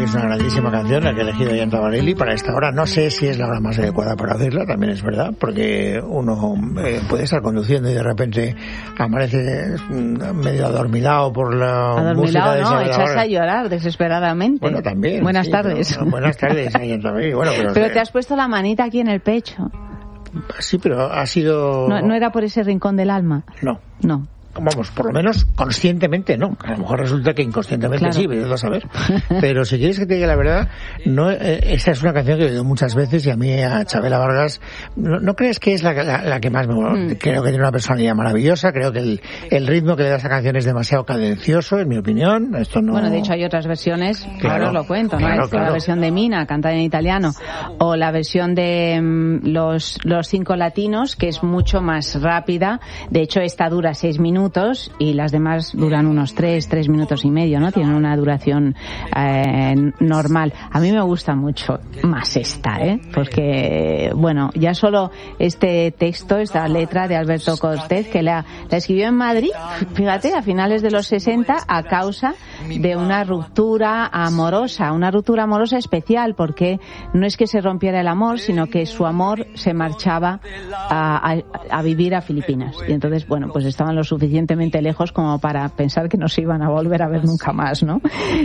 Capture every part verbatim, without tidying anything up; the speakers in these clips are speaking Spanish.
es una grandísima canción la que ha elegido Ayanta Varelli para esta hora. No sé si es la hora más adecuada para hacerla, también es verdad, porque uno eh, puede estar conduciendo y de repente amanece medio adormilado por la adormilado, música de no, echas Vargas. a llorar desesperadamente. Bueno, también. Buenas sí, tardes. Pero, buenas tardes, Ayanta Varelli. Bueno, pero, pero te has puesto la manita aquí en el pecho. Sí, pero ha sido... No, no era por ese rincón del alma. No. No. Vamos, por lo menos conscientemente no. A lo mejor resulta que inconscientemente claro. sí, vete a saber. Pero si quieres que te diga la verdad, no, eh, esta es una canción que he oído muchas veces y a mí, a Chabela Vargas, ¿no, no crees que es la, la, la que más me gusta? Mm. Creo que tiene una personalidad maravillosa, creo que el, el ritmo que le da a esa canción es demasiado cadencioso, en mi opinión. Esto no... Bueno, de hecho hay otras versiones, claro, ahora os lo cuento, claro, ¿no? Claro. La versión de Mina, cantada en italiano, o la versión de um, los, los cinco latinos, que es mucho más rápida. De hecho, esta dura seis minutos y la las demás duran unos tres, tres minutos y medio, ¿no? Tienen una duración eh, normal. A mí me gusta mucho más esta, ¿eh? Porque, bueno, ya solo este texto, esta letra de Alberto Cortés, que la, la escribió en Madrid, fíjate, a finales de los sesenta, a causa de una ruptura amorosa, una ruptura amorosa especial, porque no es que se rompiera el amor, sino que su amor se marchaba a, a, a vivir a Filipinas. Y entonces, bueno, pues estaban lo suficientemente lejos como para pensar que no se iban a volver a ver nunca más, ¿no?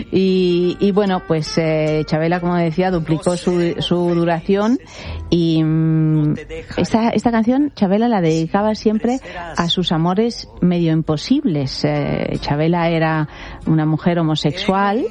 Y, y bueno, pues eh, Chabela, como decía, duplicó su, su duración y mmm, esta, esta canción Chabela la dedicaba siempre a sus amores medio imposibles. Eh, Chabela era una mujer homosexual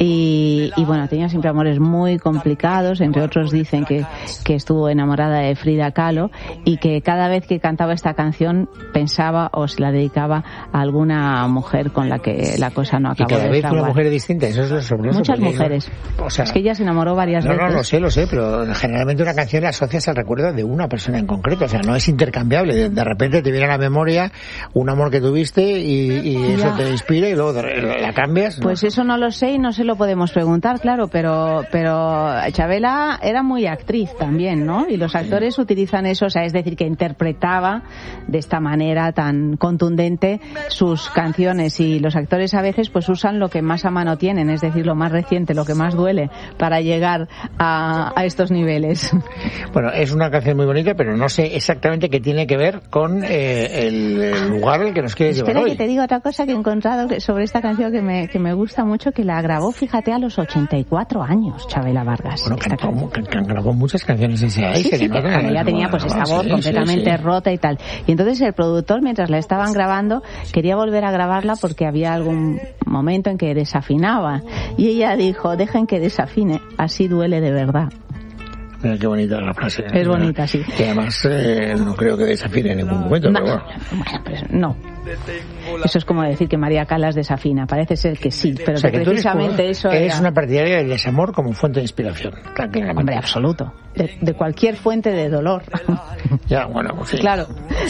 y, y bueno, tenía siempre amores muy complicados, entre otros dicen que, que estuvo enamorada de Frida Kahlo y que cada vez que cantaba esta canción pensaba o se la dedicaba a alguna mujer con la que la cosa no acabó de fraguar. Y cada vez fraguar. una mujer distinta, eso es lo sorprendente. Muchas mujeres. No, o sea, es que ella se enamoró varias no, veces. No, no, lo sé, lo sé, pero generalmente una canción la asocias al recuerdo de una persona en concreto, o sea, no es intercambiable. De, de repente te viene a la memoria un amor que tuviste y, y eso te inspira y luego de, la cambias. Pues no. Eso no lo sé y no se lo podemos preguntar, claro, pero pero Chabela era muy actriz también, ¿no? Y los actores sí. utilizan eso, o sea, es decir, que interpretaba de esta manera tan contundente sus canciones y los actores a veces pues usan lo que más a mano tienen, es decir, lo más reciente, lo que más duele para llegar a, a estos niveles. Bueno, es una canción muy bonita, pero no sé exactamente qué tiene que ver con eh, el, el lugar al que nos quieres Espera llevar hoy. Espera que te digo otra cosa que he encontrado sobre esta canción que me, que me gusta mucho, que la grabó, fíjate, a los ochenta y cuatro años, Chabela Vargas. Bueno, cantó, can, can, grabó muchas canciones en ese sí, sí, sí, pero ella tenía pues esta voz sí, completamente sí, sí. rota y tal. Y entonces el productor, mientras la estaban grabando, quería volver a grabarla porque había algún momento en que desafinaba. Y ella dijo, dejen que desafine, así duele de verdad. Mira qué bonita la frase. Es ¿verdad? Bonita, sí. Y además eh, no creo que desafine en ningún momento. No, pero bueno. bueno, pues no. Eso es como decir que María Callas desafina. Parece ser que sí, pero o sea, que, que precisamente eres, eso eres era... una partidaria del desamor como fuente de inspiración. Hombre, absoluto. De, de cualquier fuente de dolor. Ya, bueno, pues sí. Claro.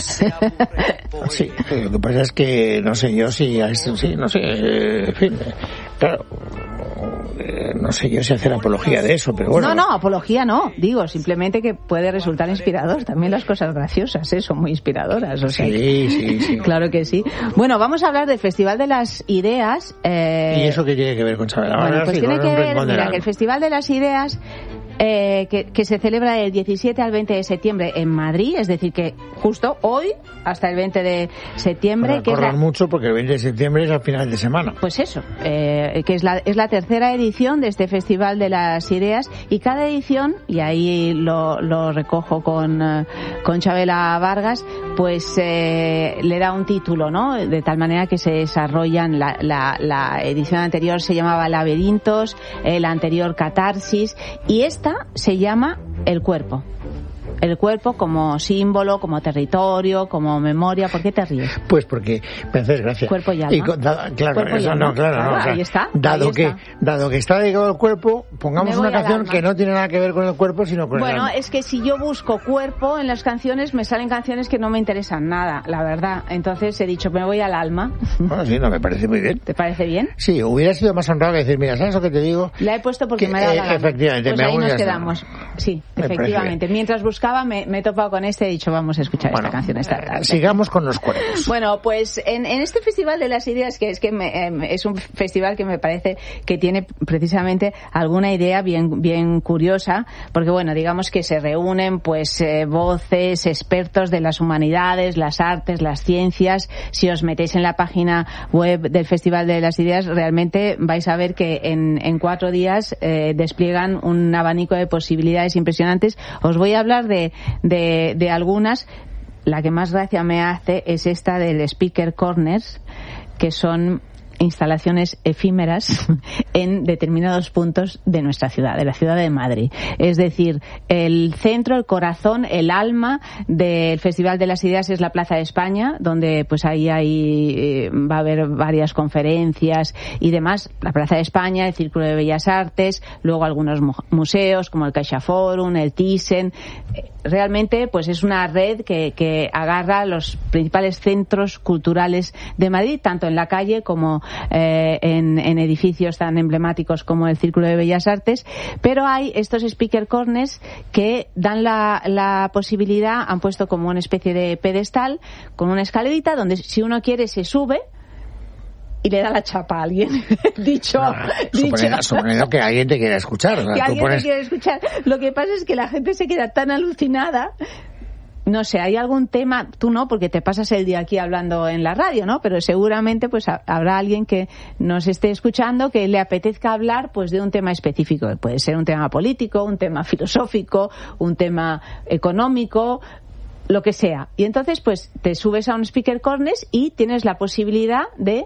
Sí, lo que pasa es que no sé yo si a esto sí, no sé, en fin, claro. No sé yo si hacer apología de eso, pero bueno. No, no, apología no. Digo, simplemente que puede resultar inspirador. También las cosas graciosas, ¿eh? Son muy inspiradoras. O sea, sí, sí, sí. Claro que sí. Bueno, vamos a hablar del Festival de las Ideas. Eh... ¿Y eso qué tiene que ver con Chabela Vargas? Bueno, pues sí, tiene que ver, mira, la... que el Festival de las Ideas... Eh, que, que se celebra del diecisiete al veinte de septiembre en Madrid, es decir, que justo hoy hasta el veinte de septiembre. Bueno, que corran es la... mucho porque el veinte de septiembre es al final de semana. Pues eso, eh, que es la, es la tercera edición de este Festival de las Ideas y cada edición, y ahí lo, lo recojo con, uh, con Chabela Vargas, pues eh, le da un título, ¿no? De tal manera que se desarrollan, la, la, la edición anterior se llamaba Laberintos, eh, la anterior Catarsis, y esta se llama El Cuerpo. El cuerpo como símbolo, como territorio, como memoria. ¿Por qué te ríes? Pues porque me haces gracia. Cuerpo y alma. Y con, da, claro, cuerpo eso y alma. no, claro, claro, no. O sea, ahí está. Dado ahí que, está. dado que está dedicado al cuerpo, pongamos una canción que no tiene nada que ver con el cuerpo, sino con bueno, el alma. Bueno, es que si yo busco cuerpo en las canciones, me salen canciones que no me interesan nada, la verdad. Entonces he dicho, me voy al alma. Bueno, sí, no, me parece muy bien. ¿Te parece bien? Sí, hubiera sido más honrado que decir, mira, ¿sabes lo que te digo? La he puesto porque que, me da la eh, gana. Efectivamente, pues me ahí nos ya quedamos. Está. Sí, Me efectivamente. Mientras buscamos buscaba, me, me he topado con este y he dicho, vamos a escuchar bueno, esta canción esta tarde. Sigamos con los cuervos. Bueno, pues en, en este Festival de las Ideas, que es que me, eh, es un festival que me parece que tiene precisamente alguna idea bien, bien curiosa, porque bueno, digamos que se reúnen pues eh, voces, expertos de las humanidades, las artes, las ciencias. Si os metéis en la página web del Festival de las Ideas, realmente vais a ver que en, en cuatro días eh, despliegan un abanico de posibilidades impresionantes. Os voy a hablar de, de, de algunas. La que más gracia me hace es esta del Speaker Corners, que son instalaciones efímeras en determinados puntos de nuestra ciudad, de la ciudad de Madrid. Es decir, el centro, el corazón, el alma del Festival de las Ideas es la Plaza de España, donde pues ahí hay, eh, va a haber varias conferencias y demás. La Plaza de España, el Círculo de Bellas Artes, luego algunos mu- museos como el CaixaForum, el Thyssen. Realmente pues es una red que, que agarra los principales centros culturales de Madrid, tanto en la calle como eh, en, en edificios tan emblemáticos como el Círculo de Bellas Artes, pero hay estos speaker corners que dan la, la posibilidad, han puesto como una especie de pedestal con una escalerita donde si uno quiere se sube y le da la chapa a alguien. dicho, no, dicho. Suponiendo, suponiendo que alguien te quiera escuchar. O sea, que tú alguien pones... te quiera escuchar. Lo que pasa es que la gente se queda tan alucinada. No sé, hay algún tema, tú no, porque te pasas el día aquí hablando en la radio, ¿no? Pero seguramente pues ha, habrá alguien que nos esté escuchando que le apetezca hablar pues de un tema específico. Puede ser un tema político, un tema filosófico, un tema económico, lo que sea. Y entonces pues te subes a un speaker corners y tienes la posibilidad de...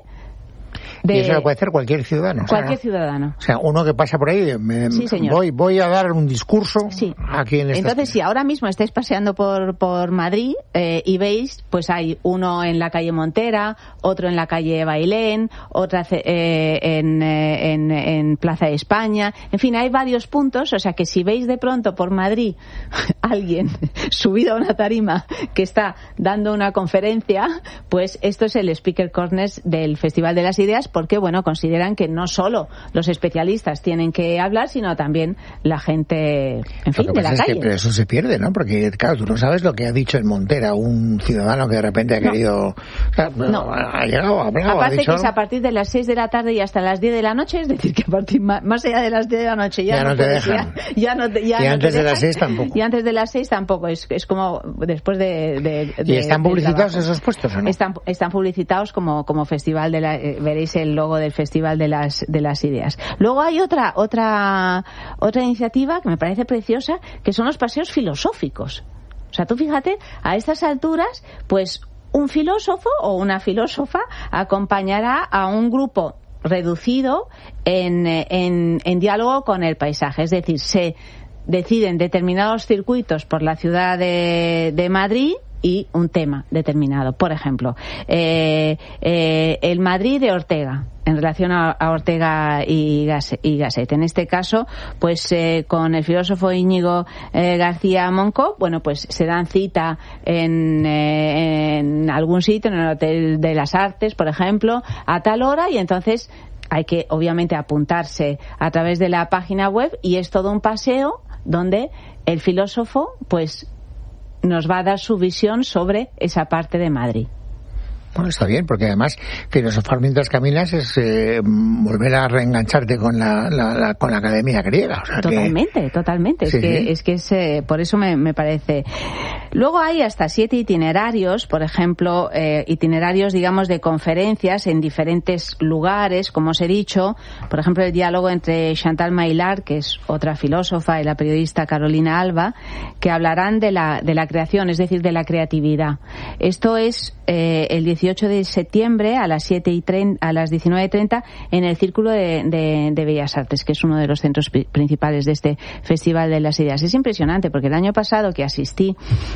De... Y eso lo puede hacer cualquier ciudadano. Cualquier o sea, ciudadano. O sea, uno que pasa por ahí, me, sí, señor. voy voy a dar un discurso sí. aquí en esta Entonces, esquina. si ahora mismo estáis paseando por, por Madrid eh, y veis, pues hay uno en la calle Montera, otro en la calle Bailén, otra eh, en, eh, en, en Plaza de España. En fin, hay varios puntos, o sea que si veis de pronto por Madrid alguien subido a una tarima que está dando una conferencia, pues esto es el Speaker Corners del Festival de las Ideas, porque bueno, consideran que no solo los especialistas tienen que hablar, sino también la gente, en fin, lo que de la pasa calle. Es que, pero eso se pierde, ¿no? Porque claro, tú no sabes lo que ha dicho en Montera un ciudadano que de repente ha no. querido, o sea, no. ha llegado, ha hablado, aparte ha dicho que es a partir de las seis de la tarde y hasta las diez de la noche, es decir, que a partir más, más allá de las diez de la noche ya, ya no, no te puedes, dejan. Ya, ya no, ya y no antes te de dejan, las seis tampoco. Y antes de las seis tampoco, es, es como después de... de, de ¿Y están publicitados esos puestos o no? Están, están publicitados como, como festival de la... Eh, veréis el logo del Festival de las, de las Ideas. Luego hay otra, otra, otra iniciativa que me parece preciosa, que son los paseos filosóficos. O sea, tú fíjate, a estas alturas, pues un filósofo o una filósofa acompañará a un grupo reducido en, en, en diálogo con el paisaje. Es decir, se deciden determinados circuitos por la ciudad de, de Madrid y un tema determinado. Por ejemplo, eh, eh, el Madrid de Ortega, en relación a, a Ortega y, Gas, y Gasset. En este caso, pues eh, con el filósofo Íñigo eh, García Monco, bueno, pues se dan cita en, eh, en algún sitio, en el Hotel de las Artes, por ejemplo, a tal hora, y entonces hay que, obviamente, apuntarse a través de la página web, y es todo un paseo donde el filósofo, pues, nos va a dar su visión sobre esa parte de Madrid. Bueno, está bien, porque además filosofar mientras caminas es eh, volver a reengancharte con la, la, la con la academia griega. O sea, totalmente, que... totalmente. Sí, es, que, sí. es que es eh, por eso me, me parece. Luego hay hasta siete itinerarios, por ejemplo, eh, itinerarios, digamos, de conferencias en diferentes lugares, como os he dicho. Por ejemplo, el diálogo entre Chantal Maillard, que es otra filósofa, y la periodista Carolina Alba, que hablarán de la, de la creación, es decir, de la creatividad. Esto es eh, el dieciocho de septiembre a las siete y treinta, a las diecinueve y treinta en el Círculo de, de, de Bellas Artes, que es uno de los centros principales de este Festival de las Ideas. Es impresionante porque el año pasado que asistí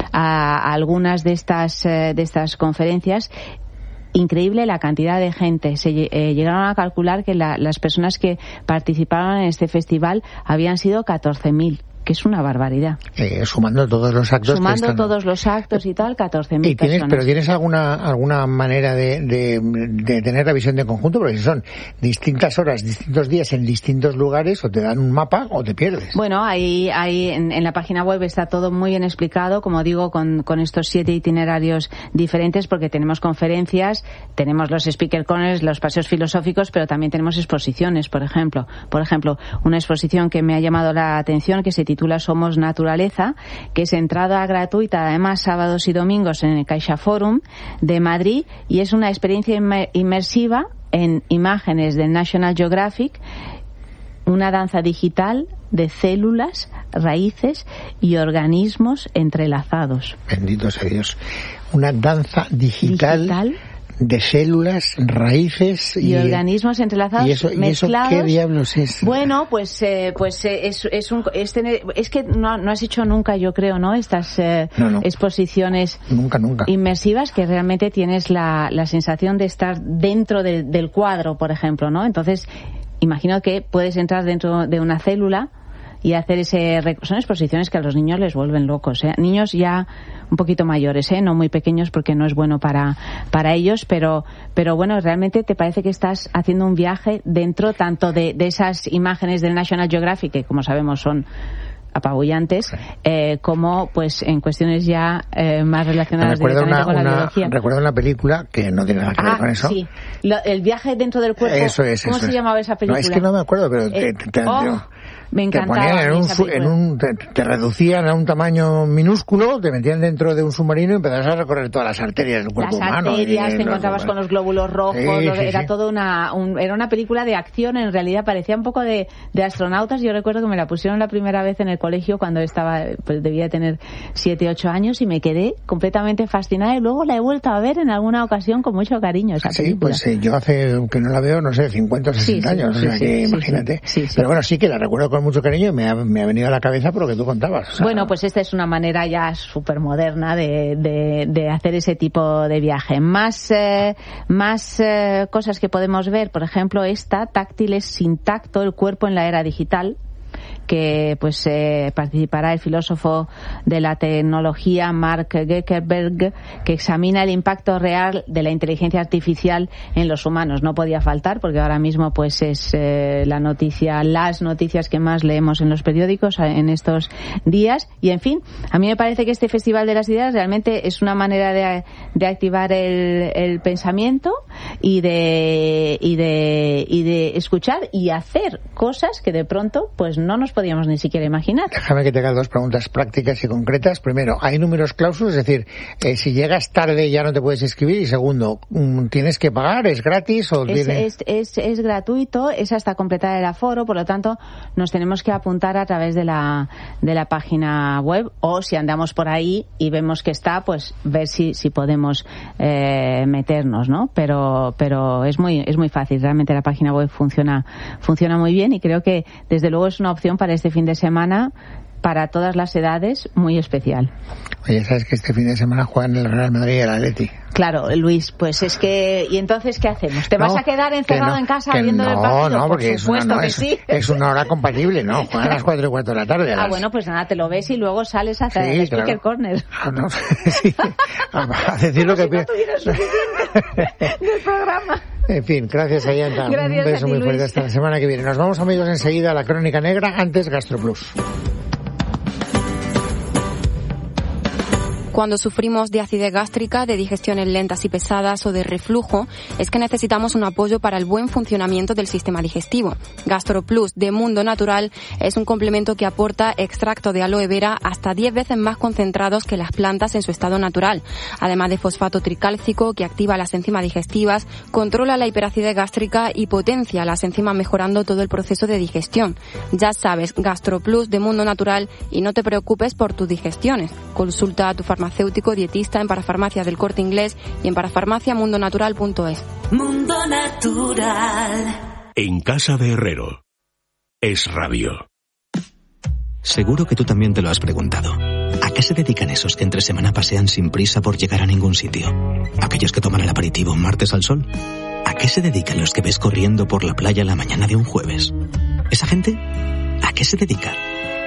a, a algunas de estas de estas conferencias, increíble la cantidad de gente. Se eh, llegaron a calcular que la, las personas que participaron en este festival habían sido catorce mil. que es una barbaridad. Eh, sumando todos los actos. Sumando que están... todos los actos y tal, catorce mil personas. ¿Pero tienes alguna alguna manera de, de, de tener la visión de conjunto? Porque si son distintas horas, distintos días en distintos lugares, o te dan un mapa o te pierdes. Bueno, ahí, ahí en, en la página web está todo muy bien explicado, como digo, con, con estos siete itinerarios diferentes, porque tenemos conferencias, tenemos los speaker corners, los paseos filosóficos, pero también tenemos exposiciones, por ejemplo. Por ejemplo, una exposición que me ha llamado la atención, que se titula Somos Naturaleza, que es entrada gratuita, además sábados y domingos, en el Caixa Forum de Madrid, y es una experiencia inmersiva en imágenes del National Geographic, una danza digital de células, raíces y organismos entrelazados. Bendito sea Dios. Una danza digital, digital de células, raíces y, y organismos entrelazados, y eso, y mezclados. ¿Eso qué diablos es? Bueno, pues eh, pues eh, es es un es, tener, es que no, no has hecho nunca, yo creo, ¿no? Estas eh, no, no. exposiciones nunca, nunca. inmersivas, que realmente tienes la, la sensación de estar dentro de, del cuadro, por ejemplo, ¿no? Entonces, imagino que puedes entrar dentro de una célula y hacer ese... Son exposiciones que a los niños les vuelven locos, ¿eh? Niños ya un poquito mayores, ¿eh? No muy pequeños, porque no es bueno para para ellos, pero pero bueno, realmente te parece que estás haciendo un viaje dentro tanto de, de esas imágenes del National Geographic, que como sabemos son apabullantes, eh, como pues en cuestiones ya eh, más relacionadas directamente una, con la una, biología. Recuerdo una película que no tiene nada que ver ah, con eso. Sí, Lo, el viaje dentro del cuerpo. Eso es, ¿Cómo eso se es. llamaba esa película? No, es que no me acuerdo, pero te, eh, te, te, oh, me encantaba. Te ponían en un, en un te, te reducían a un tamaño minúsculo, te metían dentro de un submarino y empezabas a recorrer todas las arterias del cuerpo las humano. Las arterias, y, te y encontrabas los, con los glóbulos rojos, sí, los, sí, era sí. todo una un, era una película de acción, en realidad parecía un poco de, de astronautas. Yo recuerdo que me la pusieron la primera vez en el colegio cuando estaba, pues debía tener siete, ocho años, y me quedé completamente fascinada, y luego la he vuelto a ver en alguna ocasión con mucho cariño, esa sí, película. Pues eh, yo hace que no la veo, no sé, cincuenta o sesenta sí, sí, años, sí, o sea sí, que sí, imagínate. Sí, sí, sí. Pero bueno, sí que la recuerdo con mucho cariño y me ha, me ha venido a la cabeza por lo que tú contabas. O sea, bueno, pues esta es una manera ya súper moderna de, de, de hacer ese tipo de viaje. Más, eh, más eh, cosas que podemos ver, por ejemplo, esta, Táctiles sin tacto, el cuerpo en la era digital, que pues eh, participará el filósofo de la tecnología Mark Zuckerberg, que examina el impacto real de la inteligencia artificial en los humanos. No podía faltar, porque ahora mismo pues es eh, la noticia, las noticias que más leemos en los periódicos en estos días. Y en fin, a mí me parece que este Festival de las Ideas realmente es una manera de, de activar el, el pensamiento y de, y de y de escuchar y hacer cosas que de pronto pues no nos podíamos ni siquiera imaginar. Déjame que te haga dos preguntas prácticas y concretas. Primero, ¿hay números clausus? Es decir, eh, si llegas tarde ya no te puedes inscribir. Y segundo, ¿tienes que pagar? ¿Es gratis? O es, tiene... es, es, es gratuito, es hasta completar el aforo, por lo tanto nos tenemos que apuntar a través de la, de la página web, o si andamos por ahí y vemos que está, pues ver si, si podemos eh, meternos, ¿no? Pero, pero es muy, es muy fácil. Realmente la página web funciona, funciona muy bien, y creo que desde luego es una opción para este fin de semana, para todas las edades, muy especial. Oye, sabes que este fin de semana juegan el Real Madrid y el Atleti. Claro, Luis, pues es que... ¿Y entonces qué hacemos? ¿Te no, vas a quedar encerrado no, en casa viendo no, el partido? No, porque Por supuesto es una, no, que es, sí. Es una hora compatible, ¿no? Juegan a las cuatro y cuarto de la tarde. Ah, las... bueno, pues nada, te lo ves y luego sales a hacer sí, el Speaker claro. Corner. Ah, no, sí. A decir lo que si no tuvieras suficiente del programa. En fin, gracias, Ayanta. Gracias. Un beso a ti, muy fuerte. Luis. Hasta la semana que viene. Nos vamos, amigos, enseguida a la Crónica Negra, antes GastroPlus. Cuando sufrimos de acidez gástrica, de digestiones lentas y pesadas o de reflujo, es que necesitamos un apoyo para el buen funcionamiento del sistema digestivo. GastroPlus de Mundo Natural es un complemento que aporta extracto de aloe vera hasta diez veces más concentrados que las plantas en su estado natural, además de fosfato tricálcico que activa las enzimas digestivas, controla la hiperacidez gástrica y potencia las enzimas, mejorando todo el proceso de digestión. Ya sabes, GastroPlus de Mundo Natural, y no te preocupes por tus digestiones. Consulta a tu farmacéutico farmacéutico dietista en Parafarmacia del Corte Inglés y en parafarmacia mundo natural punto es. Mundo Natural. En casa de Herrero. Es Radio. Seguro que tú también te lo has preguntado. ¿A qué se dedican esos que entre semana pasean sin prisa por llegar a ningún sitio? ¿Aquellos que toman el aperitivo martes al sol? ¿A qué se dedican los que ves corriendo por la playa la mañana de un jueves? ¿Esa gente? ¿A qué se dedica?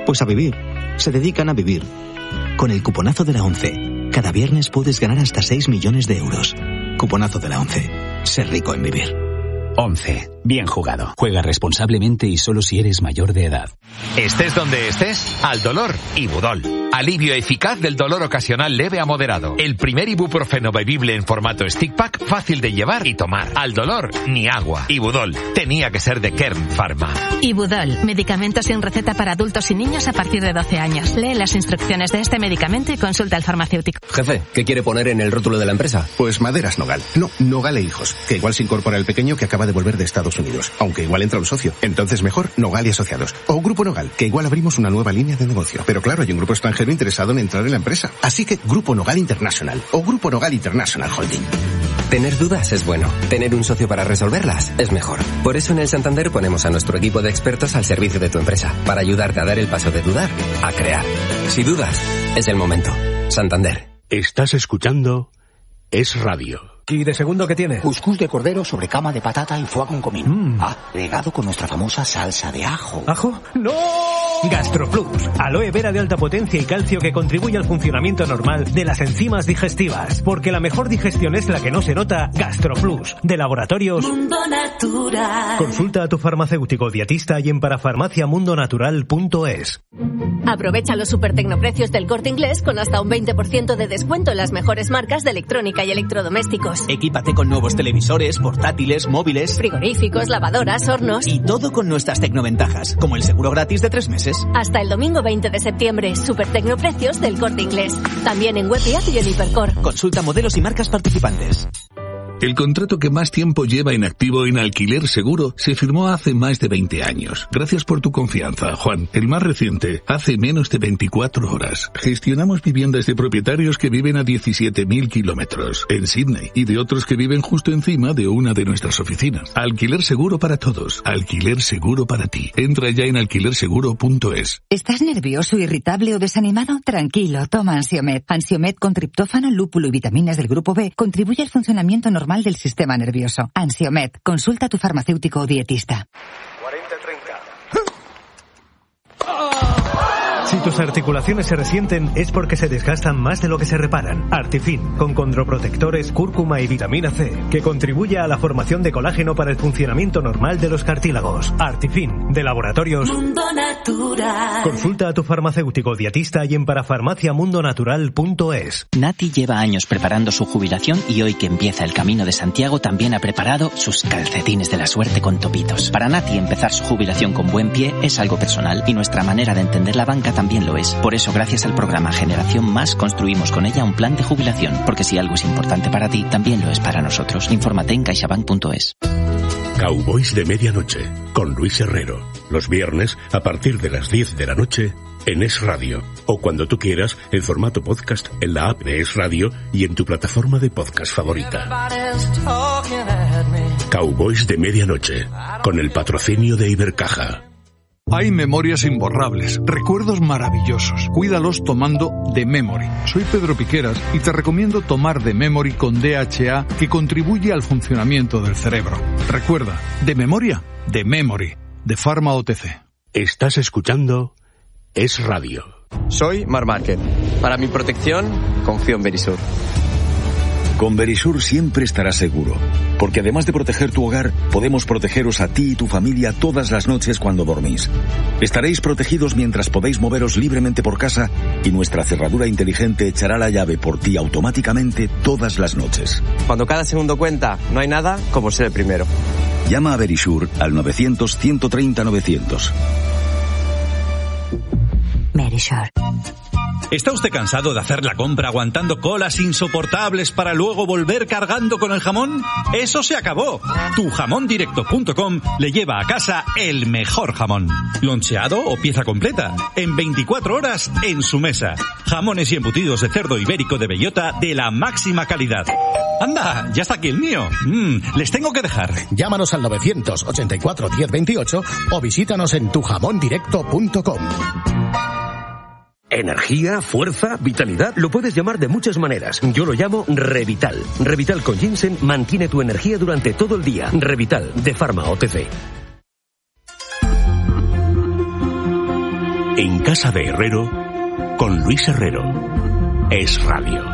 Pues a vivir. Se dedican a vivir. Con el cuponazo de la ONCE, cada viernes puedes ganar hasta seis millones de euros. Cuponazo de la ONCE. Ser rico en vivir. once. Bien jugado. Juega responsablemente y solo si eres mayor de edad. Estés donde estés, al dolor, Ibudol. Alivio eficaz del dolor ocasional leve a moderado. El primer ibuprofeno bebible en formato stick pack, fácil de llevar y tomar. Al dolor, ni agua. Ibudol. Tenía que ser de Kern Pharma. Ibudol. Medicamento sin receta para adultos y niños a partir de doce años. Lee las instrucciones de este medicamento y consulta al farmacéutico. Jefe, ¿qué quiere poner en el rótulo de la empresa? Pues Maderas Nogal. No, Nogal e Hijos. Que igual se incorpora el pequeño que acaba de volver de Estados Unidos. Aunque igual entra un socio. Entonces mejor Nogal y Asociados. O Grupo Nogal, que igual abrimos una nueva línea de negocio. Pero claro, hay un grupo extranjero interesado en entrar en la empresa. Así que Grupo Nogal International o Grupo Nogal International Holding. Tener dudas es bueno. Tener un socio para resolverlas es mejor. Por eso en el Santander ponemos a nuestro equipo de expertos al servicio de tu empresa. Para ayudarte a dar el paso de dudar a crear. Si dudas, es el momento. Santander. Estás escuchando Es Radio. ¿Y de segundo qué tiene? Cuscús de cordero sobre cama de patata y foie con comino. Mm. Agregado con nuestra famosa salsa de ajo. ¿Ajo? ¡No! GastroPlus. Aloe vera de alta potencia y calcio que contribuye al funcionamiento normal de las enzimas digestivas. Porque la mejor digestión es la que no se nota. GastroPlus. De Laboratorios Mundo Natural. Consulta a tu farmacéutico dietista y en parafarmacia mundo natural punto es. Aprovecha los super tecnoprecios del Corte Inglés con hasta un veinte por ciento de descuento en las mejores marcas de electrónica y electrodomésticos. Equípate con nuevos televisores, portátiles, móviles, frigoríficos, lavadoras, hornos. Y todo con nuestras tecnoventajas, como el seguro gratis de tres meses. Hasta el domingo veinte de septiembre, super tecnoprecios del Corte Inglés. También en web y app y en Hipercor. Consulta modelos y marcas participantes. El contrato que más tiempo lleva en activo en Alquiler Seguro se firmó hace más de veinte años. Gracias por tu confianza, Juan. El más reciente, hace menos de veinticuatro horas. Gestionamos viviendas de propietarios que viven a diecisiete mil kilómetros en Sydney y de otros que viven justo encima de una de nuestras oficinas. Alquiler Seguro para todos. Alquiler Seguro para ti. Entra ya en alquiler seguro punto es. ¿Estás nervioso, irritable o desanimado? Tranquilo, toma Ansiomed. Ansiomed con triptófano, lúpulo y vitaminas del grupo B contribuye al funcionamiento normal del sistema nervioso. Ansiomed. Consulta a tu farmacéutico o dietista. cuarenta treinta. Si tus articulaciones se resienten es porque se desgastan más de lo que se reparan. Artifin, con condroprotectores, cúrcuma y vitamina C, que contribuye a la formación de colágeno para el funcionamiento normal de los cartílagos. Artifin, de Laboratorios Mundo Natural. Consulta a tu farmacéutico dietista y en parafarmacia mundo natural punto es. Nati lleva años preparando su jubilación y hoy que empieza el Camino de Santiago también ha preparado sus calcetines de la suerte con topitos. Para Nati empezar su jubilación con buen pie es algo personal y nuestra manera de entender la banca también lo es. Por eso, gracias al programa Generación Más, construimos con ella un plan de jubilación, porque si algo es importante para ti, también lo es para nosotros. Infórmate en caixabank punto es. Cowboys de Medianoche, con Luis Herrero. Los viernes, a partir de las diez de la noche, en Es Radio. O cuando tú quieras, en formato podcast, en la app de Es Radio y en tu plataforma de podcast favorita. Cowboys de Medianoche, con el patrocinio de Ibercaja. Hay memorias imborrables, recuerdos maravillosos. Cuídalos tomando The Memory. Soy Pedro Piqueras y te recomiendo tomar The Memory con D H A, que contribuye al funcionamiento del cerebro. Recuerda, de memoria, The Memory, de Pharma O T C. Estás escuchando Es Radio. Soy Mar Márquez. Para mi protección, confío en Verisur. Con Verisur siempre estarás seguro, porque además de proteger tu hogar, podemos protegeros a ti y tu familia todas las noches cuando dormís. Estaréis protegidos mientras podéis moveros libremente por casa y nuestra cerradura inteligente echará la llave por ti automáticamente todas las noches. Cuando cada segundo cuenta, no hay nada como ser el primero. Llama a Verisur al novecientos, ciento treinta, novecientos. Verisur. ¿Está usted cansado de hacer la compra aguantando colas insoportables para luego volver cargando con el jamón? ¡Eso se acabó! tu jamón directo punto com le lleva a casa el mejor jamón. Loncheado o pieza completa, en veinticuatro horas en su mesa. Jamones y embutidos de cerdo ibérico de bellota de la máxima calidad. ¡Anda! ¡Ya está aquí el mío! Mm, les tengo que dejar. Llámanos al novecientos ochenta y cuatro diez veintiocho o visítanos en tu jamón directo punto com. Energía, fuerza, vitalidad, lo puedes llamar de muchas maneras. Yo lo llamo Revital. Revital con ginseng mantiene tu energía durante todo el día. Revital, de Pharma O T C. En Casa de Herrero, con Luis Herrero. Es Radio.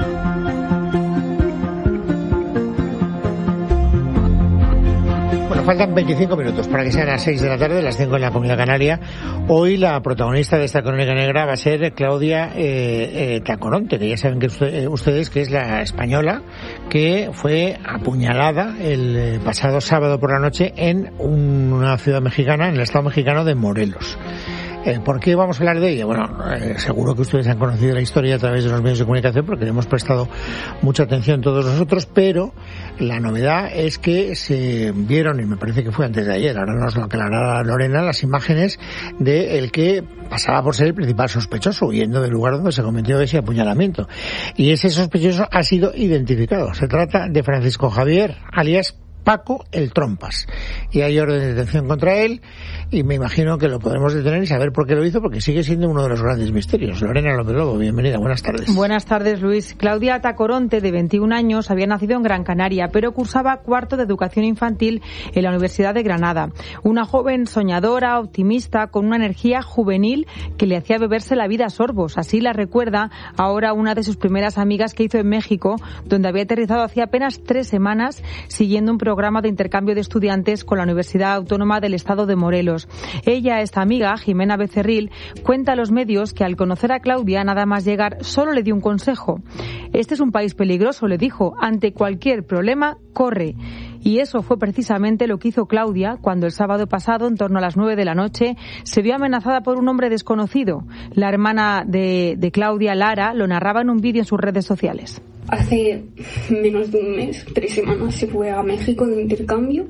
Bueno, faltan veinticinco minutos para que sean las seis de la tarde, las cinco en la Comunidad Canaria. Hoy la protagonista de esta crónica negra va a ser Claudia eh, eh, Tacoronte, que ya saben que usted, eh, ustedes que es la española que fue apuñalada el eh, pasado sábado por la noche en un, una ciudad mexicana, en el estado mexicano de Morelos. Eh, ¿Por qué vamos a hablar de ella? Bueno, eh, seguro que ustedes han conocido la historia a través de los medios de comunicación porque le hemos prestado mucha atención todos nosotros, pero la novedad es que se vieron, y me parece que fue antes de ayer, ahora nos lo aclarará Lorena, las imágenes de el que pasaba por ser el principal sospechoso, huyendo del lugar donde se cometió ese apuñalamiento. Y ese sospechoso ha sido identificado. Se trata de Francisco Javier, alias Paco el Trompas, y hay orden de detención contra él, y me imagino que lo podremos detener y saber por qué lo hizo, porque sigue siendo uno de los grandes misterios. Lorena López Lobo, bienvenida, buenas tardes. Buenas tardes, Luis. Claudia Tacoronte, de veintiún años, había nacido en Gran Canaria, pero cursaba cuarto de educación infantil en la Universidad de Granada. Una joven soñadora, optimista, con una energía juvenil que le hacía beberse la vida a sorbos. Así la recuerda ahora una de sus primeras amigas que hizo en México, donde había aterrizado hacía apenas tres semanas, siguiendo un programa de intercambio de estudiantes con la Universidad Autónoma del Estado de Morelos. Ella, esta amiga, Jimena Becerril, cuenta a los medios que al conocer a Claudia, nada más llegar, solo le dio un consejo. Este es un país peligroso, le dijo. Ante cualquier problema, corre. Y eso fue precisamente lo que hizo Claudia cuando el sábado pasado, en torno a las nueve de la noche, se vio amenazada por un hombre desconocido. La hermana de, de Claudia, Lara, lo narraba en un vídeo en sus redes sociales. Hace menos de un mes, tres semanas, se fue a México de intercambio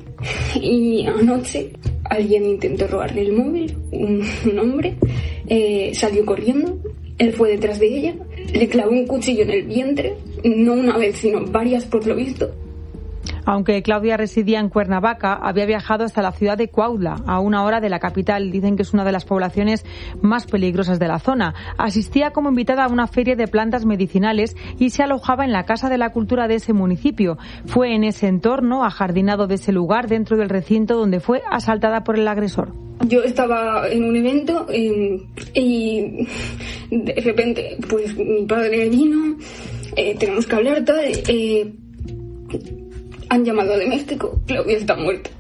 y anoche alguien intentó robarle el móvil, un, un hombre, eh, salió corriendo, él fue detrás de ella, le clavó un cuchillo en el vientre, no una vez, sino varias por lo visto. Aunque Claudia residía en Cuernavaca, había viajado hasta la ciudad de Cuautla, a una hora de la capital. Dicen que es una de las poblaciones más peligrosas de la zona. Asistía como invitada a una feria de plantas medicinales y se alojaba en la Casa de la Cultura de ese municipio. Fue en ese entorno, ajardinado de ese lugar, dentro del recinto donde fue asaltada por el agresor. Yo estaba en un evento eh, y de repente pues mi padre vino, eh, tenemos que hablar tal... Eh, Han llamado de México, Claudia está muerta.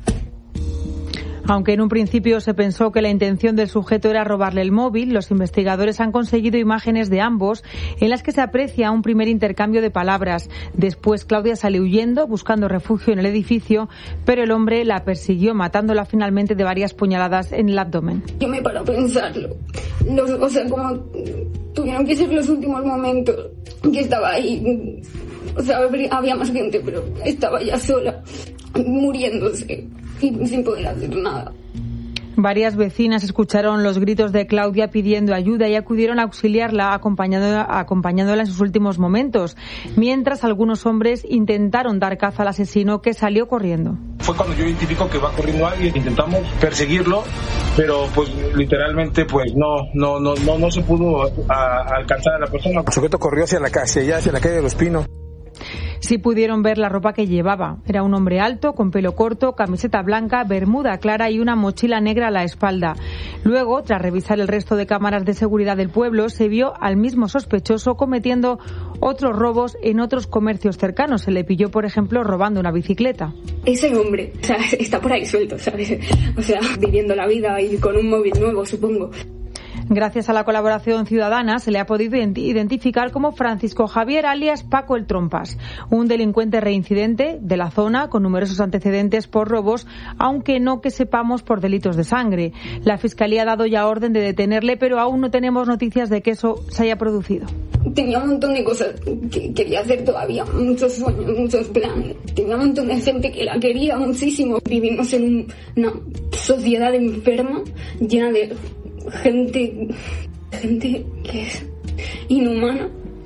Aunque en un principio se pensó que la intención del sujeto era robarle el móvil, los investigadores han conseguido imágenes de ambos en las que se aprecia un primer intercambio de palabras. Después Claudia sale huyendo, buscando refugio en el edificio, pero el hombre la persiguió, matándola finalmente de varias puñaladas en el abdomen. Yo me paro a pensarlo. Los, o sea, como tuvieron que ser los últimos momentos que estaba ahí. O sea, había más gente, pero estaba ya sola, muriéndose y sin poder hacer nada. Varias vecinas escucharon los gritos de Claudia pidiendo ayuda y acudieron a auxiliarla, acompañándola, acompañándola en sus últimos momentos, mientras algunos hombres intentaron dar caza al asesino, que salió corriendo. Fue cuando yo identifico que va corriendo alguien, intentamos perseguirlo, pero pues literalmente pues no no no no, no se pudo a, a alcanzar a la persona. El sujeto corrió hacia la calle, allá hacia la calle de Los Pinos. Sí pudieron ver la ropa que llevaba. Era un hombre alto, con pelo corto, camiseta blanca, bermuda clara y una mochila negra a la espalda. Luego, tras revisar el resto de cámaras de seguridad del pueblo, se vio al mismo sospechoso cometiendo otros robos en otros comercios cercanos. Se le pilló, por ejemplo, robando una bicicleta. Ese hombre, o sea, está por ahí suelto, ¿sabes? O sea, viviendo la vida y con un móvil nuevo, supongo. Gracias a la colaboración ciudadana se le ha podido identificar como Francisco Javier, alias Paco el Trompas, un delincuente reincidente de la zona con numerosos antecedentes por robos, aunque no que sepamos por delitos de sangre. La Fiscalía ha dado ya orden de detenerle, pero aún no tenemos noticias de que eso se haya producido. Tenía un montón de cosas que quería hacer todavía, muchos sueños, muchos planes. Tenía un montón de gente que la quería muchísimo. Vivimos en un, una sociedad enferma, llena de gente, gente que es inhumana.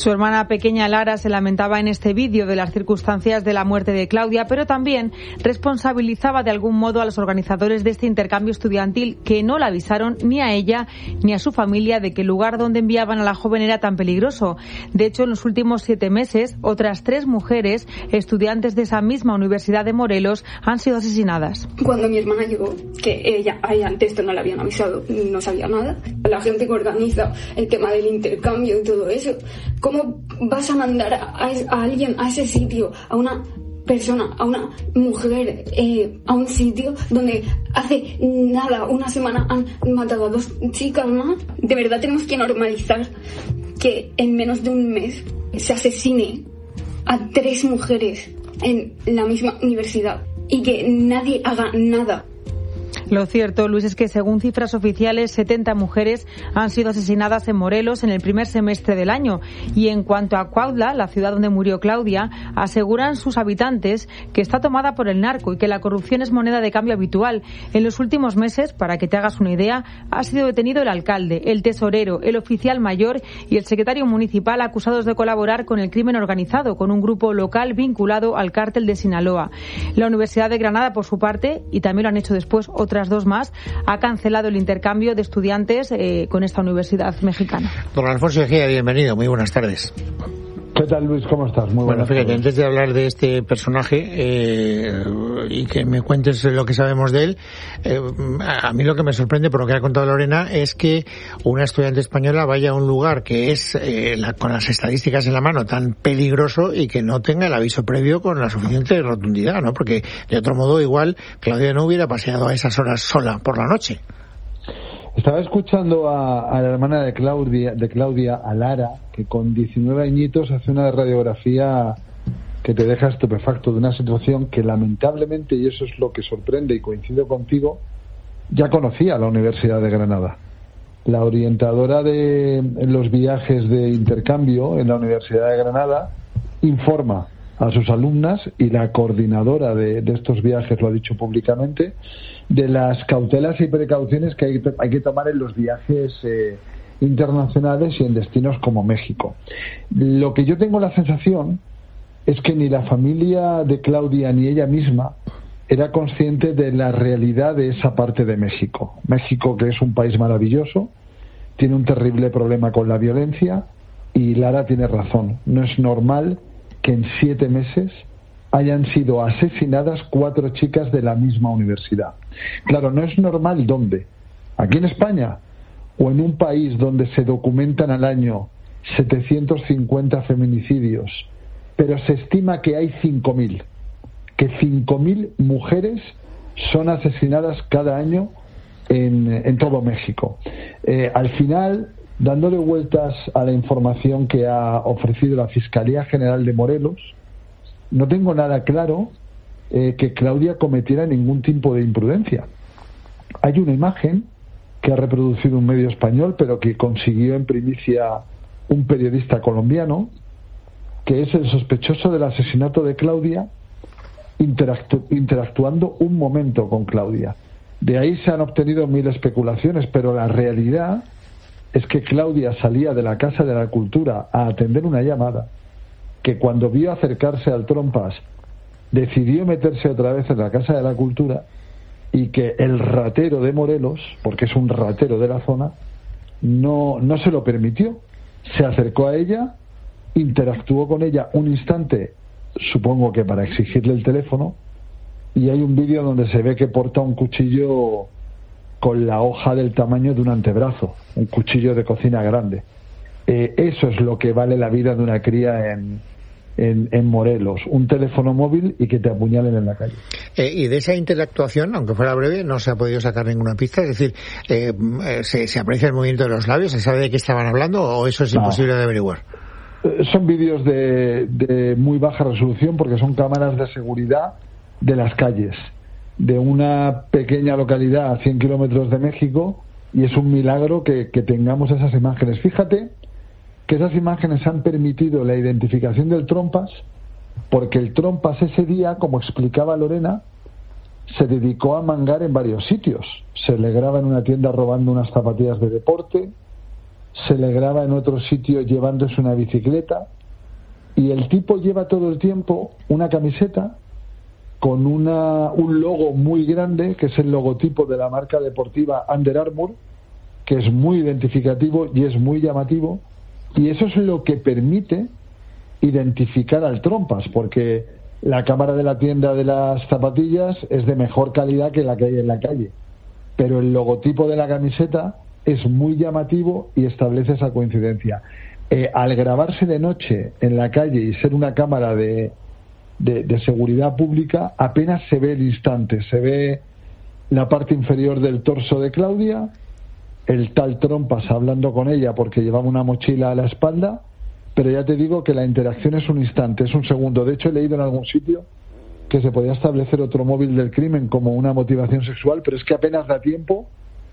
Su hermana pequeña Lara se lamentaba en este vídeo de las circunstancias de la muerte de Claudia, pero también responsabilizaba de algún modo a los organizadores de este intercambio estudiantil, que no la avisaron ni a ella ni a su familia de que el lugar donde enviaban a la joven era tan peligroso. De hecho, en los últimos siete meses, otras tres mujeres, estudiantes de esa misma Universidad de Morelos, han sido asesinadas. Cuando mi hermana llegó, que ella, a ella antes esto no le habían avisado, no sabía nada, la gente que organiza el tema del intercambio y todo eso, ¿cómo vas a mandar a, a alguien a ese sitio, a una persona, a una mujer, eh, a un sitio donde hace nada, una semana han matado a dos chicas más? De verdad tenemos que normalizar que en menos de un mes se asesine a tres mujeres en la misma universidad y que nadie haga nada. Lo cierto, Luis, es que según cifras oficiales, setenta mujeres han sido asesinadas en Morelos en el primer semestre del año. Y en cuanto a Cuautla, la ciudad donde murió Claudia, aseguran sus habitantes que está tomada por el narco y que la corrupción es moneda de cambio habitual. En los últimos meses, para que te hagas una idea, ha sido detenido el alcalde, el tesorero, el oficial mayor y el secretario municipal, acusados de colaborar con el crimen organizado, con un grupo local vinculado al cártel de Sinaloa. La Universidad de Granada, por su parte, y también lo han hecho después otras dos más, ha cancelado el intercambio de estudiantes eh, con esta universidad mexicana. Don Alfonso Ejea, bienvenido, muy buenas tardes. ¿Qué tal, Luis? ¿Cómo estás? Muy bueno, fíjate, tardes. Antes de hablar de este personaje eh, y que me cuentes lo que sabemos de él, eh, a mí lo que me sorprende por lo que ha contado Lorena es que una estudiante española vaya a un lugar que es, eh, la, con las estadísticas en la mano, tan peligroso y que no tenga el aviso previo con la suficiente rotundidad, ¿no? Porque de otro modo igual Claudia no hubiera paseado a esas horas sola por la noche. Estaba escuchando a, a la hermana de Claudia, de Claudia, a Lara, que con diecinueve añitos hace una radiografía que te deja estupefacto de una situación que lamentablemente, y eso es lo que sorprende y coincido contigo, ya conocía la Universidad de Granada. La orientadora de los viajes de intercambio en la Universidad de Granada informa a sus alumnas, y la coordinadora de, de estos viajes lo ha dicho públicamente, de las cautelas y precauciones que hay, hay que tomar en los viajes eh, internacionales y en destinos como México. Lo que yo tengo la sensación es que ni la familia de Claudia ni ella misma era consciente de la realidad de esa parte de México. México, que es un país maravilloso, tiene un terrible problema con la violencia, y Lara tiene razón. No es normal que en siete meses hayan sido asesinadas cuatro chicas de la misma universidad. Claro, no es normal ¿dónde? ¿Aquí en España? ¿O en un país donde se documentan al año setecientos cincuenta feminicidios, pero se estima que hay cinco mil? Que cinco mil mujeres son asesinadas cada año en, en todo México. Eh, al final, dándole vueltas a la información que ha ofrecido la Fiscalía General de Morelos, no tengo nada claro eh, que Claudia cometiera ningún tipo de imprudencia. Hay una imagen que ha reproducido un medio español, pero que consiguió en primicia un periodista colombiano, que es el sospechoso del asesinato de Claudia, interactu- interactuando un momento con Claudia. De ahí se han obtenido mil especulaciones, pero la realidad es que Claudia salía de la Casa de la Cultura a atender una llamada, que cuando vio acercarse al Trompas decidió meterse otra vez en la Casa de la Cultura, y que el ratero de Morelos, porque es un ratero de la zona, no, no se lo permitió. Se acercó a ella, interactuó con ella un instante, supongo que para exigirle el teléfono, y hay un vídeo donde se ve que porta un cuchillo con la hoja del tamaño de un antebrazo, un cuchillo de cocina grande. Eh, eso es lo que vale la vida de una cría en, en, en Morelos, un teléfono móvil y que te apuñalen en la calle. Eh, y de esa interactuación, aunque fuera breve, no se ha podido sacar ninguna pista, es decir, eh, ¿se, se aprecia el movimiento de los labios? ¿Se sabe de qué estaban hablando o eso es no. imposible de averiguar? Eh, son vídeos de, de muy baja resolución, porque son cámaras de seguridad de las calles de una pequeña localidad a cien kilómetros de México, y es un milagro que, que tengamos esas imágenes. Fíjate que esas imágenes han permitido la identificación del Trompas, porque el Trompas ese día, como explicaba Lorena, se dedicó a mangar en varios sitios. Se le graba en una tienda robando unas zapatillas de deporte, se le graba en otro sitio llevándose una bicicleta, y el tipo lleva todo el tiempo una camiseta con una, un logo muy grande, que es el logotipo de la marca deportiva Under Armour, que es muy identificativo y es muy llamativo, y eso es lo que permite identificar al Trompas, porque la cámara de la tienda de las zapatillas es de mejor calidad que la que hay en la calle, pero el logotipo de la camiseta es muy llamativo y establece esa coincidencia. Eh, al grabarse de noche en la calle y ser una cámara de, de, de seguridad pública, apenas se ve el instante, se ve la parte inferior del torso de Claudia, el tal Trompas hablando con ella porque llevaba una mochila a la espalda, pero ya te digo que la interacción es un instante, es un segundo. De hecho, he leído en algún sitio que se podía establecer otro móvil del crimen como una motivación sexual, pero es que apenas da tiempo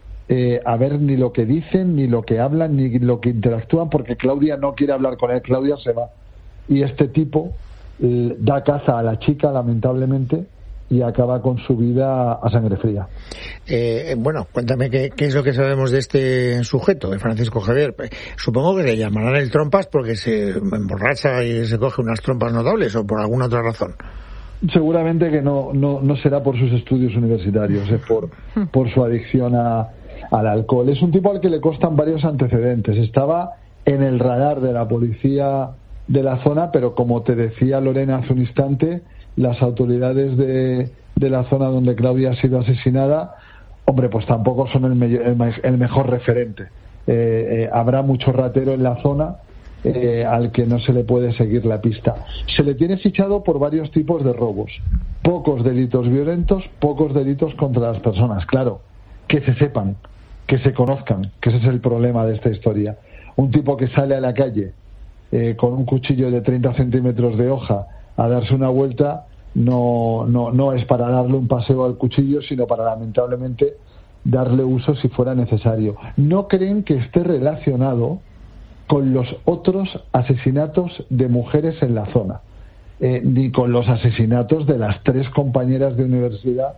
eh, a ver ni lo que dicen, ni lo que hablan, ni lo que interactúan, porque Claudia no quiere hablar con él, Claudia se va. Y este tipo eh, da caza a la chica, lamentablemente, y acaba con su vida a sangre fría. Eh, bueno, cuéntame qué, qué es lo que sabemos de este sujeto, de Francisco Javier. Supongo que le llamarán el Trompas porque se emborracha y se coge unas trompas notables, o por alguna otra razón. Seguramente que no, no, no será por sus estudios universitarios, es por, por su adicción a, al alcohol. Es un tipo al que le constan varios antecedentes. Estaba en el radar de la policía de la zona, pero como te decía Lorena hace un instante, las autoridades de, de la zona donde Claudia ha sido asesinada, hombre, pues tampoco son el, me, el, el mejor referente. Eh, eh, habrá mucho ratero en la zona eh, al que no se le puede seguir la pista. Se le tiene fichado por varios tipos de robos. Pocos delitos violentos, pocos delitos contra las personas. Claro, que se sepan, que se conozcan, que ese es el problema de esta historia. Un tipo que sale a la calle eh, con un cuchillo de treinta centímetros de hoja a darse una vuelta, no, no, no es para darle un paseo al cuchillo, sino para, lamentablemente, darle uso si fuera necesario. No creen que esté relacionado con los otros asesinatos de mujeres en la zona, eh, ni con los asesinatos de las tres compañeras de universidad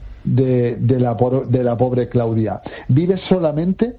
de, de, la, de la pobre Claudia. Vive solamente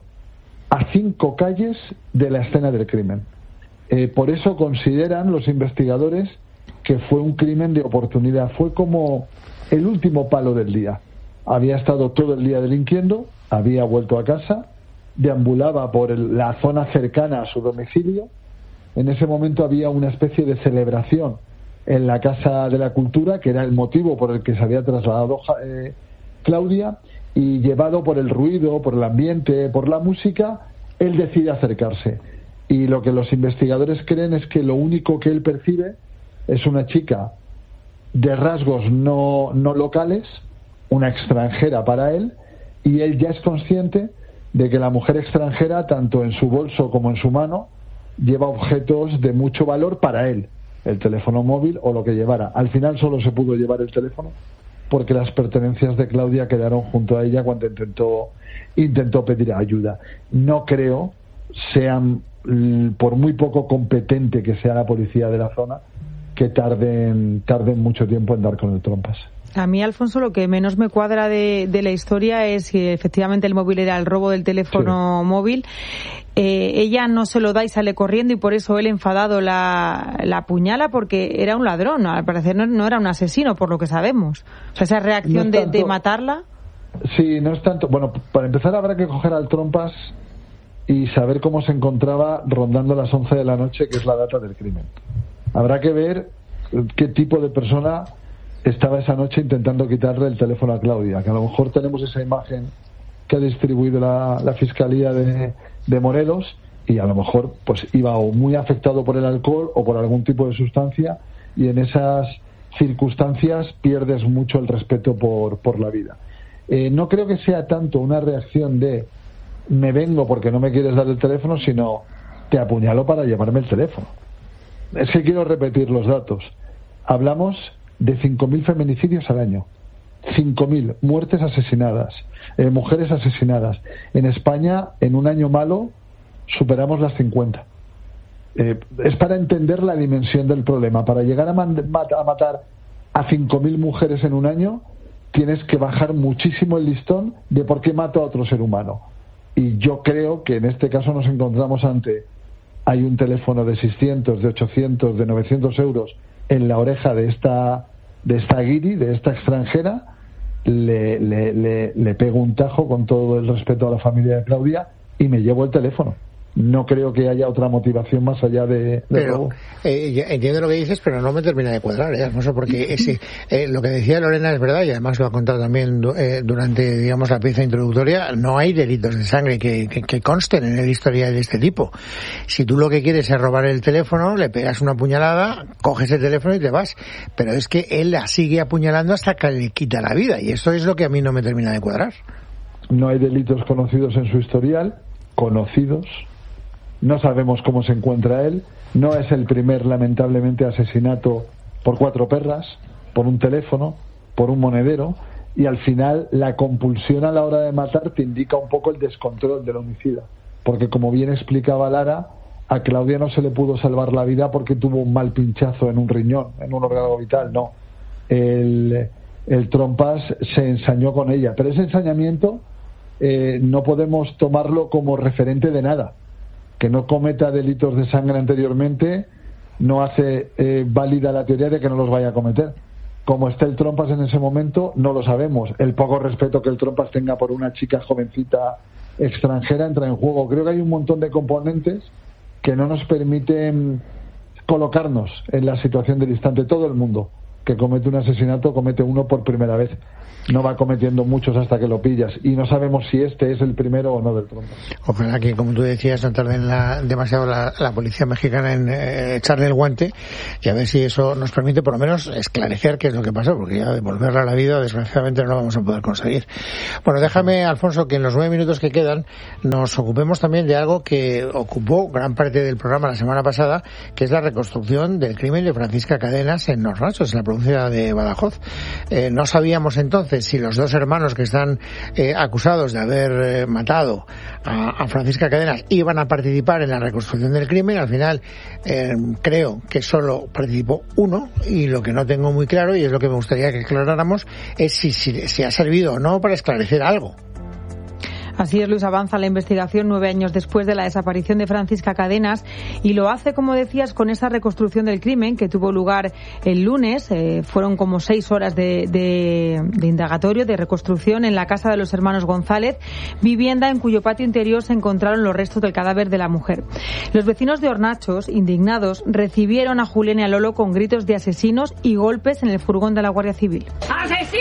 a cinco calles de la escena del crimen. Eh, por eso consideran los investigadores que fue un crimen de oportunidad. Fue como el último palo del día. Había estado todo el día delinquiendo, había vuelto a casa, deambulaba por el, la zona cercana a su domicilio. En ese momento había una especie de celebración en la Casa de la Cultura, que era el motivo por el que se había trasladado eh, Claudia, y llevado por el ruido, por el ambiente, por la música, él decide acercarse. Y lo que los investigadores creen es que lo único que él percibe es una chica de rasgos no, no locales, una extranjera para él, y él ya es consciente de que la mujer extranjera, tanto en su bolso como en su mano, lleva objetos de mucho valor para él, el teléfono móvil o lo que llevara. Al final solo se pudo llevar el teléfono porque las pertenencias de Claudia quedaron junto a ella cuando intentó, intentó pedir ayuda. No creo, sean, por muy poco competente que sea la policía de la zona, que tarden, tarden mucho tiempo en dar con el Trompas. A mí, Alfonso, lo que menos me cuadra de, de la historia es que efectivamente el móvil era el robo del teléfono sí. móvil. Eh, ella no se lo da y sale corriendo, y por eso él, enfadado, la, la apuñala porque era un ladrón. Al parecer no, no era un asesino, por lo que sabemos. O sea, esa reacción no tanto, de, de matarla. Sí, no es tanto. Bueno, para empezar habrá que coger al Trompas y saber cómo se encontraba rondando las once de la noche, que es la data del crimen. Habrá que ver qué tipo de persona estaba esa noche intentando quitarle el teléfono a Claudia, que a lo mejor tenemos esa imagen que ha distribuido la, la Fiscalía de, de Morelos, y a lo mejor pues iba o muy afectado por el alcohol o por algún tipo de sustancia, y en esas circunstancias pierdes mucho el respeto por, por la vida. Eh, no creo que sea tanto una reacción de me vengo porque no me quieres dar el teléfono, sino te apuñalo para llevarme el teléfono. Es que quiero repetir los datos. Hablamos de cinco mil feminicidios al año, cinco mil muertes asesinadas, eh, mujeres asesinadas. En España, en un año malo, superamos las cincuenta. Eh, es para entender la dimensión del problema. Para llegar a, man- a matar a cinco mil mujeres en un año, tienes que bajar muchísimo el listón de por qué mato a otro ser humano. Y yo creo que en este caso nos encontramos ante, hay un teléfono de seiscientos, de ochocientos, de novecientos euros en la oreja de esta de esta guiri, de esta extranjera, le, le, le, le pego un tajo con todo el respeto a la familia de Claudia y me llevo el teléfono. No creo que haya otra motivación más allá de... de pero eh, entiendo lo que dices, pero no me termina de cuadrar, ¿eh, Alfonso? Porque ese, eh, lo que decía Lorena es verdad, y además lo ha contado también eh, durante, digamos, la pieza introductoria. No hay delitos de sangre que, que, que consten en el historial de este tipo. Si tú lo que quieres es robar el teléfono, le pegas una puñalada, coges el teléfono y te vas. Pero es que él la sigue apuñalando hasta que le quita la vida, y eso es lo que a mí no me termina de cuadrar. No hay delitos conocidos en su historial, conocidos. No sabemos cómo se encuentra él. No es el primer, lamentablemente, asesinato por cuatro perras, por un teléfono, por un monedero. Y al final, la compulsión a la hora de matar te indica un poco el descontrol del homicida. Porque, como bien explicaba Lara, a Claudia no se le pudo salvar la vida porque tuvo un mal pinchazo en un riñón, en un órgano vital. No. El, el trompas se ensañó con ella. Pero ese ensañamiento eh, no podemos tomarlo como referente de nada. Que no cometa delitos de sangre anteriormente no hace eh, válida la teoría de que no los vaya a cometer. Como está el Trompas en ese momento, no lo sabemos. El poco respeto que el Trompas tenga por una chica jovencita extranjera entra en juego. Creo que hay un montón de componentes que no nos permiten colocarnos en la situación del instante. Todo el mundo que comete un asesinato comete uno por primera vez. No va cometiendo muchos hasta que lo pillas, y no sabemos si este es el primero o no del Trompas. Ojalá que, como tú decías, no tarde en la, demasiado la, la policía mexicana en eh, echarle el guante, y a ver si eso nos permite por lo menos esclarecer qué es lo que pasó, porque ya devolverla a la vida desgraciadamente no lo vamos a poder conseguir. Bueno, déjame, Alfonso, que en los nueve minutos que quedan nos ocupemos también de algo que ocupó gran parte del programa la semana pasada, que es la reconstrucción del crimen de Francisca Cadenas en Hornachos, en la provincia de Badajoz. Eh, no sabíamos entonces si los dos hermanos que están eh, acusados de haber eh, matado a, a Francisca Cadenas iban a participar en la reconstrucción del crimen. Al final eh, creo que solo participó uno, y lo que no tengo muy claro, y es lo que me gustaría que aclaráramos, es si, si, si ha servido o no para esclarecer algo. Así es, Luis, avanza la investigación nueve años después de la desaparición de Francisca Cadenas, y lo hace, como decías, con esa reconstrucción del crimen que tuvo lugar el lunes. Eh, fueron como seis horas de, de, de indagatorio, de reconstrucción en la casa de los hermanos González, vivienda en cuyo patio interior se encontraron los restos del cadáver de la mujer. Los vecinos de Hornachos, indignados, recibieron a Julián y a Lolo con gritos de asesinos y golpes en el furgón de la Guardia Civil. ¡Asesino!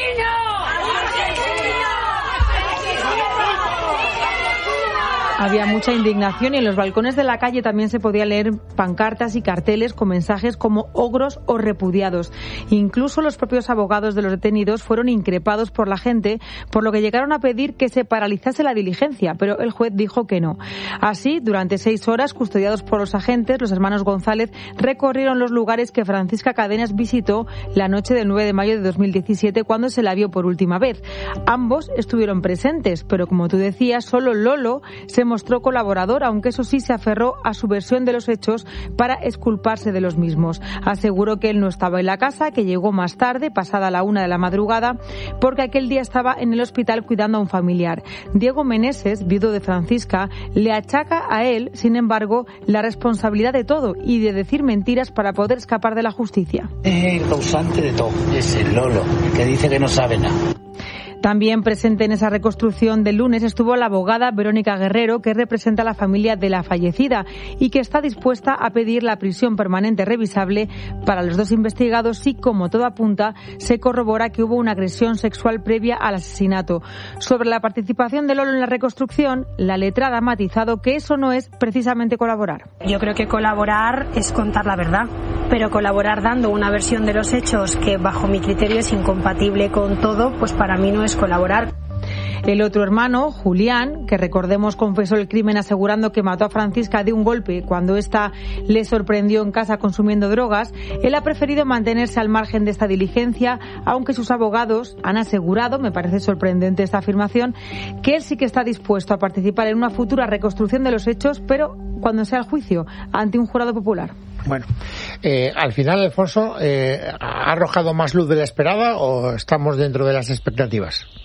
Había mucha indignación, y en los balcones de la calle también se podía leer pancartas y carteles con mensajes como ogros o repudiados. Incluso los propios abogados de los detenidos fueron increpados por la gente, por lo que llegaron a pedir que se paralizase la diligencia, pero el juez dijo que no. Así, durante seis horas, custodiados por los agentes, los hermanos González recorrieron los lugares que Francisca Cadenas visitó la noche del nueve de mayo de dos mil diecisiete, cuando se la vio por última vez. Ambos estuvieron presentes, pero como tú decías, solo Lolo se mostró colaborador, aunque eso sí se aferró a su versión de los hechos para exculparse de los mismos. Aseguró que él no estaba en la casa, que llegó más tarde, pasada la una de la madrugada, porque aquel día estaba en el hospital cuidando a un familiar. Diego Meneses, viudo de Francisca, le achaca a él, sin embargo, la responsabilidad de todo y de decir mentiras para poder escapar de la justicia. Es el causante de todo, es el Lolo, que dice que no sabe nada. También presente en esa reconstrucción del lunes estuvo la abogada Verónica Guerrero, que representa a la familia de la fallecida y que está dispuesta a pedir la prisión permanente revisable para los dos investigados, y, como todo apunta, se corrobora que hubo una agresión sexual previa al asesinato. Sobre la participación de Lolo en la reconstrucción, la letrada ha matizado que eso no es precisamente colaborar. Yo creo que colaborar es contar la verdad, pero colaborar dando una versión de los hechos que, bajo mi criterio, es incompatible con todo, pues para mí no es colaborar. El otro hermano, Julián, que recordemos confesó el crimen asegurando que mató a Francisca de un golpe cuando ésta le sorprendió en casa consumiendo drogas, él ha preferido mantenerse al margen de esta diligencia, aunque sus abogados han asegurado, me parece sorprendente esta afirmación, que él sí que está dispuesto a participar en una futura reconstrucción de los hechos, pero cuando sea el juicio, ante un jurado popular. Bueno, eh, al final, Alfonso, eh, ¿ha arrojado más luz de la esperada o estamos dentro de las expectativas?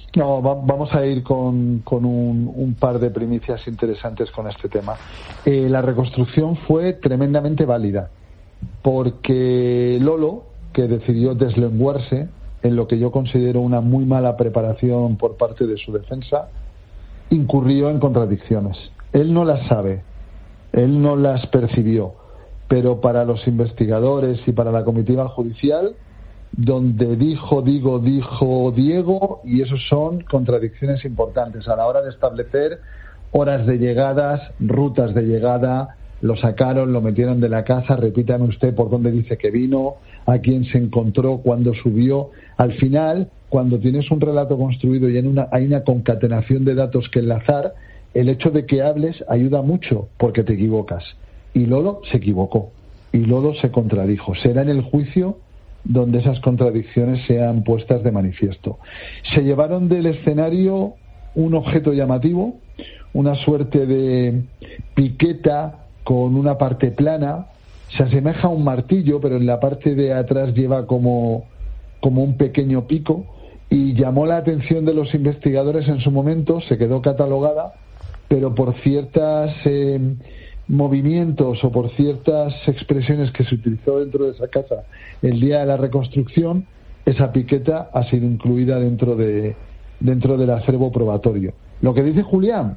No, va, vamos a ir con, con un, un par de primicias interesantes con este tema. Eh, la reconstrucción fue tremendamente válida, porque Lolo, que decidió deslenguarse en lo que yo considero una muy mala preparación por parte de su defensa, incurrió en contradicciones. Él no las sabe, él no las percibió, pero para los investigadores y para la comitiva judicial, donde dijo, digo, dijo Diego, y eso son contradicciones importantes a la hora de establecer horas de llegadas, rutas de llegada. Lo sacaron, lo metieron de la casa, repítame usted por dónde dice que vino, a quién se encontró, cuándo subió. Al final, cuando tienes un relato construido y en una, hay una concatenación de datos que enlazar, el hecho de que hables ayuda mucho porque te equivocas. Y Lolo se equivocó, y Lolo se contradijo. Será en el juicio donde esas contradicciones sean puestas de manifiesto. Se llevaron del escenario un objeto llamativo, una suerte de piqueta con una parte plana, se asemeja a un martillo, pero en la parte de atrás lleva como, como un pequeño pico, y llamó la atención de los investigadores en su momento, se quedó catalogada, pero por ciertos eh, movimientos o por ciertas expresiones que se utilizó dentro de esa casa el día de la reconstrucción, esa piqueta ha sido incluida dentro de dentro del acervo probatorio. Lo que dice Julián,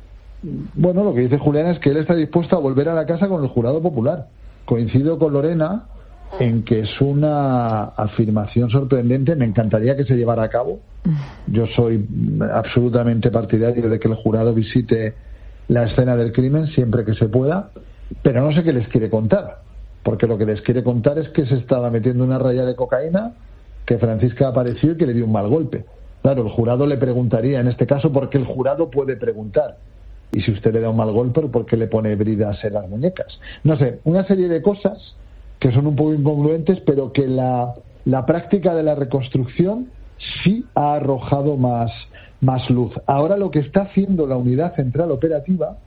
bueno, lo que dice Julián es que él está dispuesto a volver a la casa con el jurado popular. Coincido con Lorena en que es una afirmación sorprendente. Me encantaría que se llevara a cabo. Yo soy absolutamente partidario de que el jurado visite la escena del crimen siempre que se pueda, pero no sé qué les quiere contar, porque lo que les quiere contar es que se estaba metiendo una raya de cocaína, que Francisca apareció y que le dio un mal golpe. Claro, el jurado le preguntaría, en este caso, porque el jurado puede preguntar. Y si usted le da un mal golpe, ¿por qué le pone bridas en las muñecas? No sé, una serie de cosas que son un poco incongruentes, pero que la, la práctica de la reconstrucción sí ha arrojado más, más luz. Ahora lo que está haciendo la Unidad Central Operativa,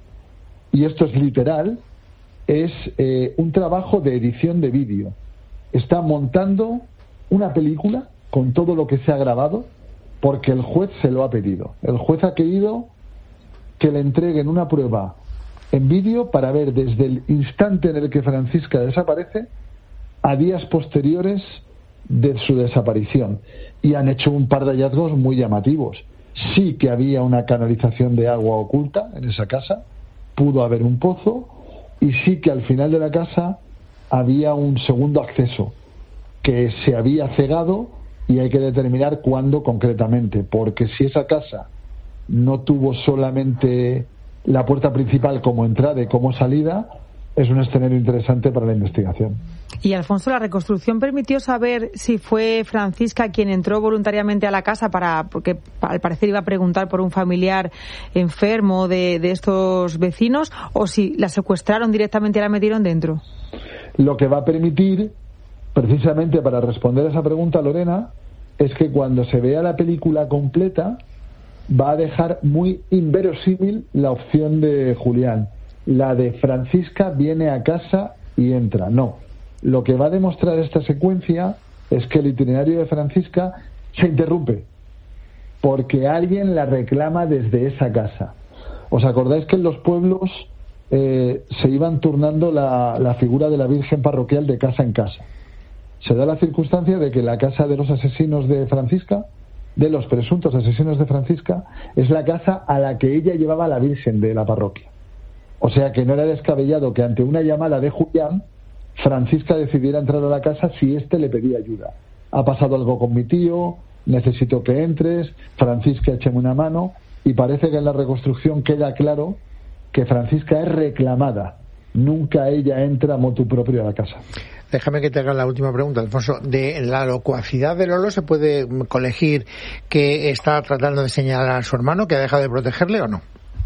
y esto es literal, es eh, un trabajo de edición de vídeo. Está montando una película con todo lo que se ha grabado, porque el juez se lo ha pedido. El juez ha querido que le entreguen una prueba en vídeo para ver desde el instante en el que Francisca desaparece a días posteriores de su desaparición, y han hecho un par de hallazgos muy llamativos. Sí que había una canalización de agua oculta en esa casa, pudo haber un pozo, y sí que al final de la casa había un segundo acceso que se había cegado, y hay que determinar cuándo concretamente, porque si esa casa no tuvo solamente la puerta principal como entrada y como salida, es un escenario interesante para la investigación. Y Alfonso, ¿la reconstrucción permitió saber si fue Francisca quien entró voluntariamente a la casa para, porque al parecer iba a preguntar por un familiar enfermo de, de estos vecinos, o si la secuestraron directamente y la metieron dentro? Lo que va a permitir, precisamente para responder a esa pregunta, Lorena, es que cuando se vea la película completa va a dejar muy inverosímil la opción de Julián, la de Francisca viene a casa y entra. No, lo que va a demostrar esta secuencia es que el itinerario de Francisca se interrumpe porque alguien la reclama desde esa casa. ¿Os acordáis que en los pueblos eh, se iban turnando la, la figura de la Virgen parroquial de casa en casa? Se da la circunstancia de que la casa de los asesinos de Francisca, de los presuntos asesinos de Francisca, es la casa a la que ella llevaba a la Virgen de la parroquia. O sea que no era descabellado que ante una llamada de Julián, Francisca decidiera entrar a la casa si éste le pedía ayuda. Ha pasado algo con mi tío, necesito que entres, Francisca, écheme una mano, y parece que en la reconstrucción queda claro que Francisca es reclamada. Nunca ella entra motu propio a la casa. Déjame que te haga la última pregunta, Alfonso. ¿De la locuacidad de Lolo se puede colegir que está tratando de señalar a su hermano, que ha dejado de protegerle, o no?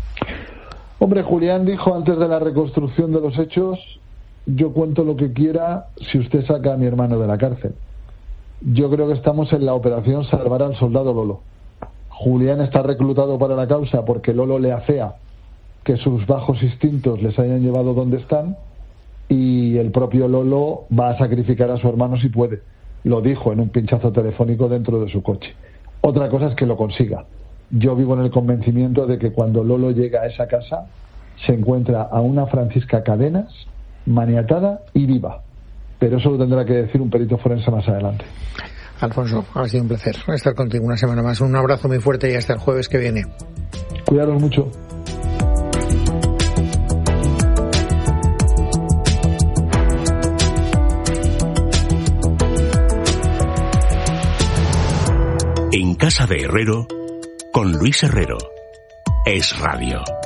Hombre, Julián dijo antes de la reconstrucción de los hechos: yo cuento lo que quiera si usted saca a mi hermano de la cárcel. Yo creo que estamos en la operación salvar al soldado Lolo. Julián está reclutado para la causa porque Lolo le afea que sus bajos instintos les hayan llevado donde están, y el propio Lolo va a sacrificar a su hermano si puede. Lo dijo en un pinchazo telefónico dentro de su coche. Otra cosa es que lo consiga. Yo vivo en el convencimiento de que cuando Lolo llega a esa casa se encuentra a una Francisca Cadenas maniatada y viva. Pero eso lo tendrá que decir un perito forense más adelante. Alfonso, ha sido un placer estar contigo una semana más. Un abrazo muy fuerte y hasta el jueves que viene. Cuidaros mucho. En Casa de Herrero, con Luis Herrero. Es Radio.